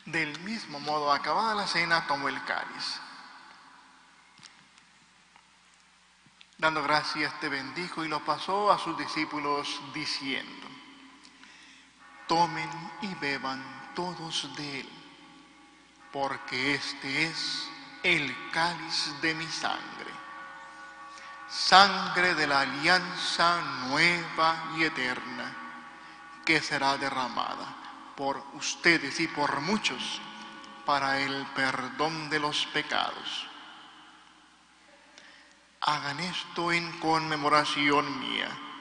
Del mismo modo, acabada la cena, tomó el cáliz. Dando gracias, te bendijo y lo pasó a sus discípulos diciendo: tomen y beban todos de él, porque este es el cáliz de mi sangre, sangre de la alianza nueva y eterna, que será derramada por ustedes y por muchos para el perdón de los pecados. Hagan esto en conmemoración mía.